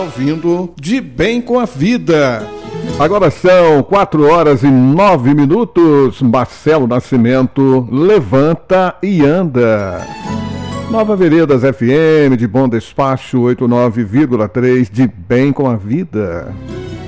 Ouvindo De Bem com a Vida. Agora são 4h09. Marcelo Nascimento, Levanta e Anda. Nova Veredas FM, de Bom Despacho, 89,3, De Bem com a Vida.